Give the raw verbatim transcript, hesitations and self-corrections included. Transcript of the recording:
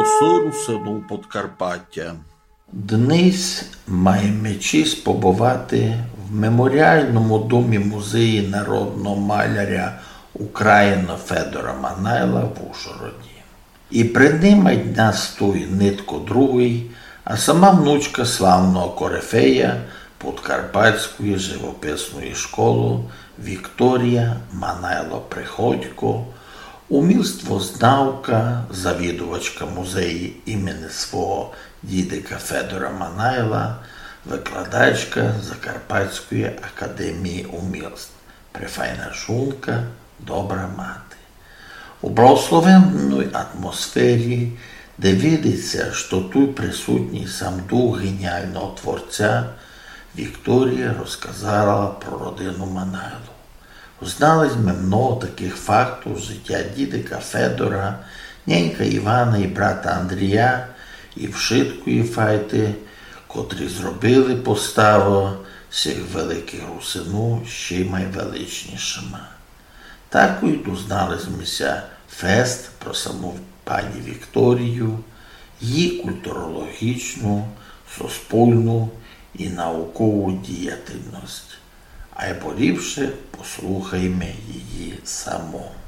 Сорусину Подкарпаття. Денис має честь побувати в меморіальному домі музеї народного маляря України Федора Манайла в Ужгороді. І приймать нас той нитко другий, а сама внучка славного корифея Подкарпатської живописної школи Вікторія Манайло-Приходько, умільствознавка, завідувачка музею імені свого дідика Федора Манайла, викладачка Закарпатської академії умільств, прифайна жонка, добра мати. У благословенній атмосфері, де видиться, що тут присутній сам дух геніального творця, Вікторія розказала про родину Манайло. Узнали ми много таких фактів життя дідика Федора, нянька Івана і брата Андрія, і вшиткої файти, котрі зробили поставу всіх великих русину ще й найвеличнішими. Так і дізналися фест про саму пані Вікторію, її культурологічну, суспільну і наукову діяльність. А й борівши, послухаймо її саму.